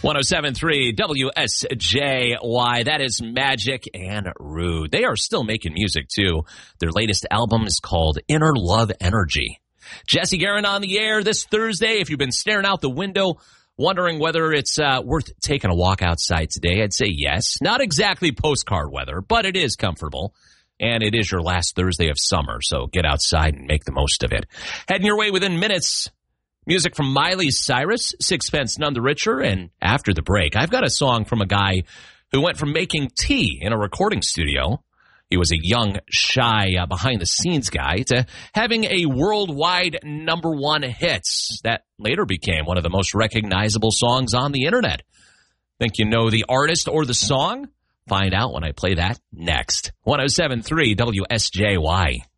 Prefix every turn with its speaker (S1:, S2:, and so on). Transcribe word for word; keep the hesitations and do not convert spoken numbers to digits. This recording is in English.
S1: one oh seven point three W S J Y. That is Magic and Rude. They are still making music, too. Their latest album is called Inner Love Energy. Jesse Guerin on the air this Thursday. If you've been staring out the window, wondering whether it's uh, worth taking a walk outside today, I'd say yes. Not exactly postcard weather, but it is comfortable. And it is your last Thursday of summer, so get outside and make the most of it. Heading your way within minutes. Music from Miley Cyrus, Sixpence None the Richer, and after the break, I've got a song from a guy who went from making tea in a recording studio, he was a young, shy, uh, behind-the-scenes guy, to having a worldwide number one hits that later became one of the most recognizable songs on the internet. Think you know the artist or the song? Find out when I play that next. one oh seven point three W S J Y.